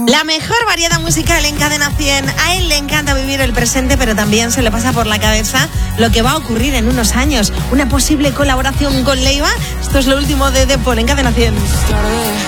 La mejor variedad musical en Cadena 100. A él le encanta vivir el presente, pero también se le pasa por la cabeza lo que va a ocurrir en unos años. Una posible colaboración con Leiva. Esto es lo último de Depol en Cadena 100.